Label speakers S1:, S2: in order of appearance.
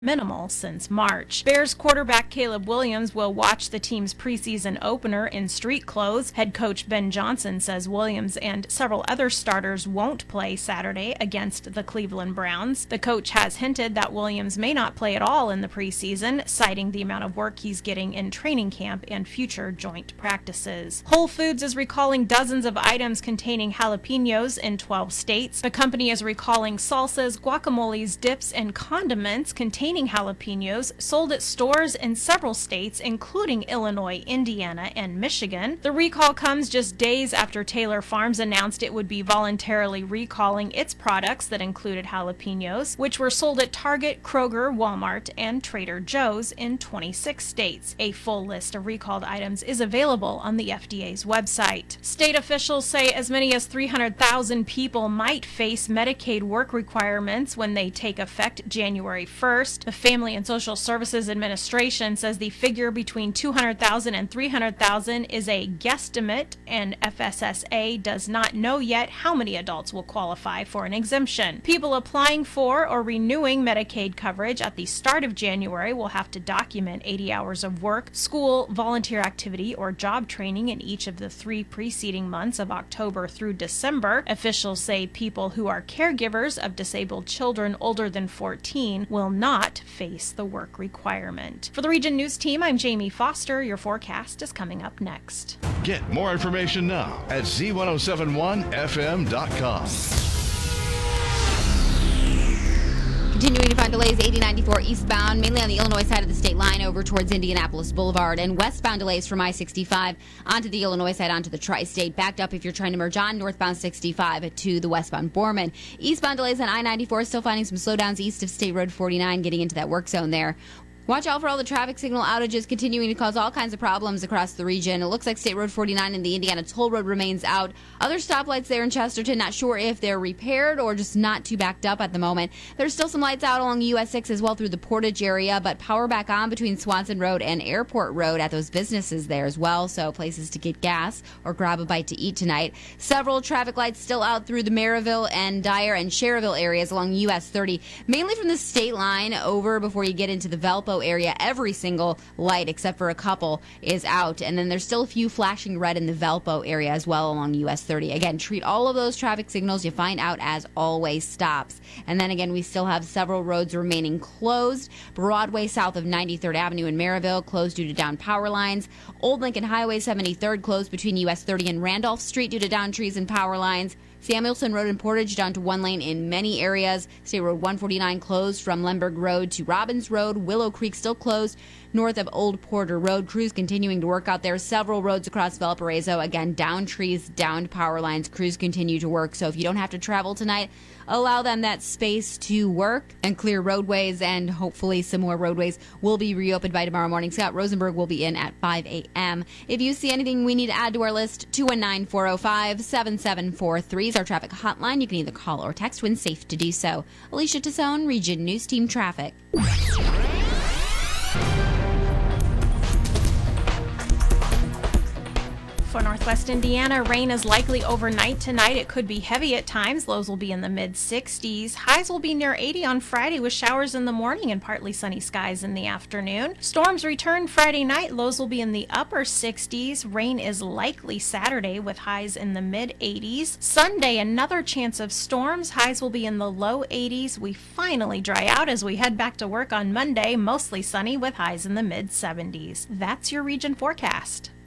S1: minimal since March. Bears quarterback Caleb Williams will watch the team's preseason opener in street clothes. Head coach Ben Johnson says Williams and several other starters won't play Saturday against the Cleveland Browns. The coach has hinted that Williams may not play at all in the preseason, citing the amount of work he's getting in training camp and future joint practices. Whole Foods is recalling dozens of items containing jalapenos in 12 states. The company is recalling salsas, guacamoles, dips, and condiments containing jalapenos sold at stores in several states, including Illinois, Indiana, and Michigan. The recall comes just days after Taylor Farms announced it would be voluntarily recalling its products that included jalapenos, which were sold at Target, Kroger, Walmart, and Trader Joe's in 26 states. A full list of recalled items is available on the FDA's website. State officials say as many as 300,000 people might face Medicaid work requirements when they take effect January 1st. The Family and Social Services Administration says the figure between 200,000 and 300,000 is a guesstimate, and FSSA does not know yet how many adults will qualify for an exemption. People applying for or renewing Medicaid coverage at the start of January will have to document 80 hours of work, school, volunteer activity, or job training in each of the 3 preceding months of October through December. Officials say people who are caregivers of disabled children older than 14 will not face the work requirement. For the Region News Team, I'm Jamie Foster. Your forecast is coming up next.
S2: Get more information now at z1071fm.com.
S3: Continuing to find delays, 8094 eastbound, mainly on the Illinois side of the state line over towards Indianapolis Boulevard, and westbound delays from I-65 onto the Illinois side onto the Tri-State. Backed up if you're trying to merge on northbound 65 to the westbound Borman. Eastbound delays on I-94, still finding some slowdowns east of State Road 49, getting into that work zone there. Watch out for all the traffic signal outages continuing to cause all kinds of problems across the region. It looks like State Road 49 and the Indiana Toll Road remains out. Other stoplights there in Chesterton, not sure if they're repaired or just not too backed up at the moment. There's still some lights out along US 6 as well through the Portage area, but power back on between Swanson Road and Airport Road at those businesses there as well, so places to get gas or grab a bite to eat tonight. Several traffic lights still out through the Maryville and Dyer and Cherryville areas along US 30, mainly from the state line over before you get into the Valpo area. Every single light except for a couple is out, and then there's still a few flashing red in the Valpo area as well along US 30. Again, treat all of those traffic signals you find out as always stops. And then again, we still have several roads remaining closed. Broadway south of 93rd Avenue in Maryville closed due to down power lines. Old Lincoln Highway 73rd closed between US 30 and Randolph Street due to down trees and power lines. Samuelson Road in Portage down to one lane in many areas. State Road 149 closed from Lemberg Road to Robbins Road. Willow Creek still closed north of Old Porter Road. Crews continuing to work out there. Several roads across Valparaiso. Again, down trees, downed power lines. Crews continue to work. So if you don't have to travel tonight, allow them that space to work and clear roadways, and hopefully some more roadways will be reopened by tomorrow morning. Scott Rosenberg will be in at 5 a.m. If you see anything we need to add to our list, 219-405-7743 is our traffic hotline. You can either call or text when safe to do so. Alicia Tassone, Region News Team Traffic.
S1: For Northwest Indiana, rain is likely overnight tonight. It could be heavy at times. Lows will be in the mid-60s. Highs will be near 80 on Friday with showers in the morning and partly sunny skies in the afternoon. Storms return Friday night. Lows will be in the upper 60s. Rain is likely Saturday with highs in the mid-80s. Sunday, another chance of storms. Highs will be in the low 80s. We finally dry out as we head back to work on Monday. Mostly sunny with highs in the mid-70s. That's your region forecast.